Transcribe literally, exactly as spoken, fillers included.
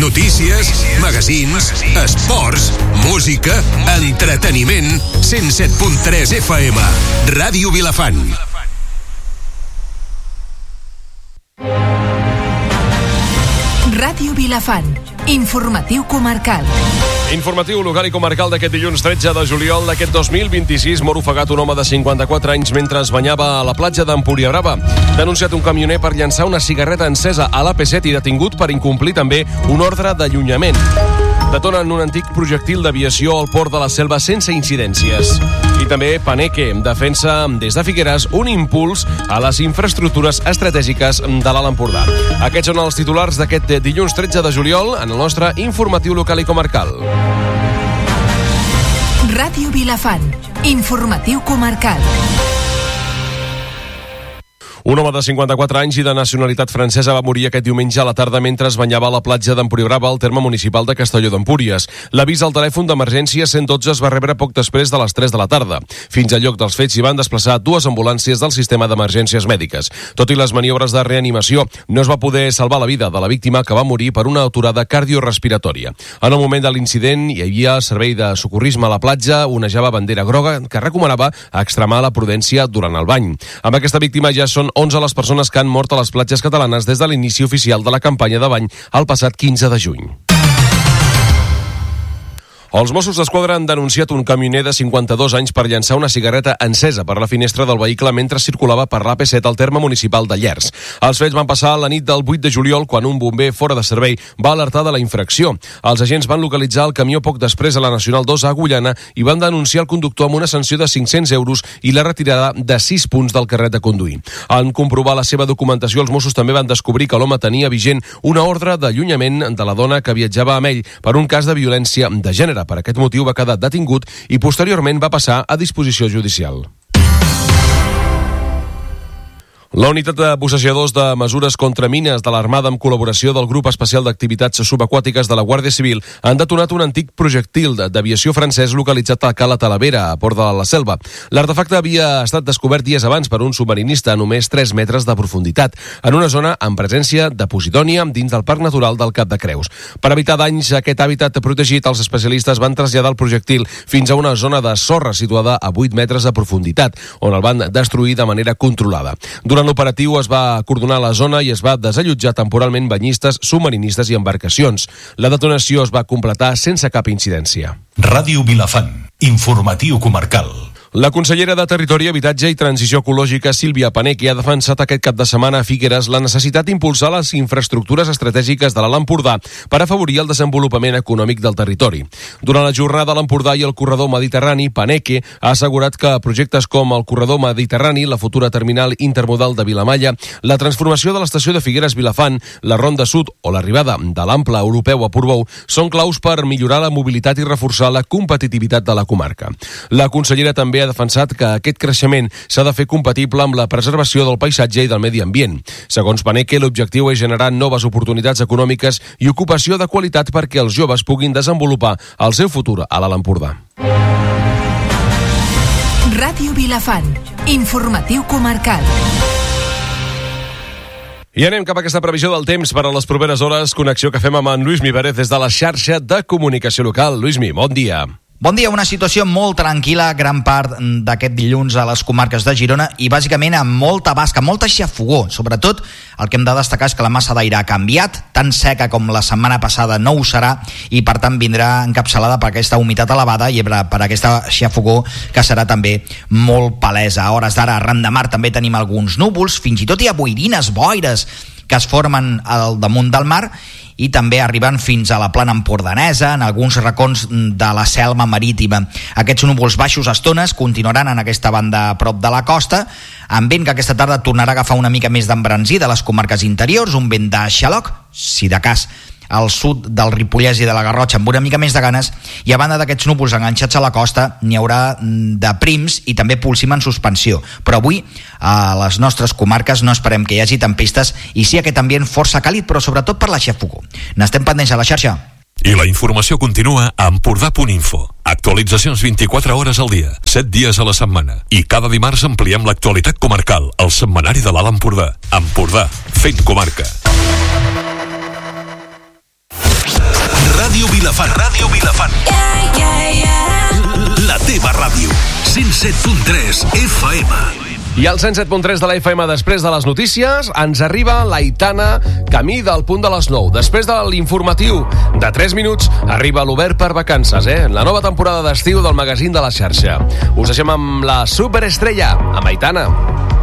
Notícies, magazins, esports, música, entreteniment. cent set punt tres F M. Ràdio Vilafant. Ràdio Vilafant. Informatiu comarcal. Informatiu local i comarcal d'aquest dilluns tretze de juliol d'aquest dos mil vint-i-sis. Mor ofegat un home de cinquanta-quatre anys mentre es banyava a la platja d'Empúria Brava. Denunciat un camioner per llançar una cigarreta encesa a l'A P set i detingut per incomplir també un ordre d'allunyament. Detonen un antic projectil d'aviació al port de la Selva sense incidències. I també Paneque defensa des de Figueres un impuls a les infraestructures estratègiques de l'Alt Empordà. Aquests són els titulars d'aquest dilluns tretze de juliol en el nostre informatiu local i comarcal. Ràdio Vilafant. Informatiu comarcal. Un home de cinquanta-quatre anys i de nacionalitat francesa va morir aquest diumenge a la tarda mentre es banyava a la platja d'Empúria Brava al terme municipal de Castelló d'Empúries. L'avís al telèfon d'emergència cent dotze es va rebre poc després de les tres de la tarda. Fins al lloc dels fets s'hi van desplaçar dues ambulàncies del sistema d'emergències mèdiques. Tot i les maniobres de reanimació, no es va poder salvar la vida de la víctima, que va morir per una aturada cardiorespiratòria. En el moment de l'incident hi havia servei de socorrisme a la platja, onejava bandera groga que recomanava extremar la prudència durant el bany. Amb aquesta víctima ja són onze les persones que han mort a les platges catalanes des de l'inici oficial de la campanya de bany el passat quinze de juny. Els Mossos d'Esquadra han denunciat un camioner de cinquanta-dos anys per llançar una cigarreta encesa per la finestra del vehicle mentre circulava per l'A P set al terme municipal de Llers. Els fets van passar la nit del vuit de juliol quan un bomber fora de servei va alertar de la infracció. Els agents van localitzar el camió poc després a la Nacional dos a Agullana i van denunciar el conductor amb una sanció de cinc-cents euros i la retirada de sis punts del carnet de conduir. En comprovar la seva documentació, els Mossos també van descobrir que l'home tenia vigent una ordre d'allunyament de la dona que viatjava amb ell per un cas de violència de gènere. Per aquest motiu va quedar detingut i posteriorment va passar a disposició judicial. La unitat de bussejadors de mesures contra mines de l'Armada amb col·laboració del Grup Especial d'Activitats Subaquàtiques de la Guàrdia Civil han detonat un antic projectil d'aviació francès localitzat a Cala Talavera, a Port de la Selva. L'artefacte havia estat descobert dies abans per un submarinista a només tres metres de profunditat, en una zona amb presència de posidònia dins del Parc Natural del Cap de Creus. Per evitar danys a aquest hàbitat protegit, els especialistes van traslladar el projectil fins a una zona de sorra situada a vuit metres de profunditat, on el van destruir de manera controlada. Durant l'operatiu es va acordonar la zona i es va desallotjar temporalment banyistes, submarinistes i embarcacions. La detonació es va completar sense cap incidència. Ràdio Vilafant. Informatiu comarcal. La consellera de Territori, Habitatge i Transició Ecològica, Sílvia Paneque, ha defensat aquest cap de setmana a Figueres la necessitat d'impulsar les infraestructures estratègiques de l'Alt Empordà per afavorir el desenvolupament econòmic del territori. Durant la jornada a l'Empordà i el corredor mediterrani, Paneque ha assegurat que projectes com el corredor mediterrani, la futura terminal intermodal de Vilamalla, la transformació de l'estació de Figueres-Vilafant, la Ronda Sud o l'arribada de l'ample europeu a Portbou són claus per millorar la mobilitat i reforçar la competitivitat de la comarca. La consellera també ha defensat que aquest creixement s'ha de fer compatible amb la preservació del paisatge i del medi ambient. Segons Paneque, l'objectiu és generar noves oportunitats econòmiques i ocupació de qualitat perquè els joves puguin desenvolupar el seu futur a l'Alt Empordà. Ràdio Vilafant. Informatiu comarcal. I anem cap a aquesta previsió del temps per a les properes hores. Connexió que fem amb en Lluís Mi Pérez des de la xarxa de comunicació local. Lluís Mi, bon dia. Bon dia, una situació molt tranquil·la gran part d'aquest dilluns a les comarques de Girona i bàsicament amb molta basca, molta xafogó. Sobretot el que hem de destacar és que la massa d'aire ha canviat, tan seca com la setmana passada no ho serà i per tant vindrà encapçalada per aquesta humitat elevada i per aquesta xafogó que serà també molt palesa. A hores d'ara, arran de mar també tenim alguns núvols, fins i tot hi ha boirines, boires que es formen al damunt del mar i també arriben fins a la plana empordanesa, en alguns racons de la selva marítima. Aquests núvols baixos a estones continuaran en aquesta banda a prop de la costa, amb vent que aquesta tarda tornarà a agafar una mica més d'embranzí de les comarques interiors, un vent de xaloc, si de cas al sud del Ripollès i de la Garrotxa amb una mica més de ganes, i a banda d'aquests núvols enganxats a la costa n'hi haurà de prims i també pulsim en suspensió, però avui a les nostres comarques no esperem que hi hagi tempestes i sí aquest ambient força càlid, però sobretot per la xafogó. N'estem pendents a la xarxa. I la informació continua a Empordà punt info. Actualitzacions vint-i-quatre hores al dia, set dies a la setmana. I cada dimarts ampliem l'actualitat comarcal al setmanari de l'Alt Empordà. Empordà, fent comarca. Ràdio Vilafant. Ràdio Vilafant. Yeah, yeah, yeah. La teva ràdio. cent set punt tres F M. I al cent set punt tres de la F M, després de les notícies, ens arriba l'Aitana, camí del punt de les nou. Després de l'informatiu de tres minuts, arriba l'Obert per vacances, eh? La nova temporada d'estiu del magazín de la xarxa. Us deixem amb la superestrella, amb Aitana.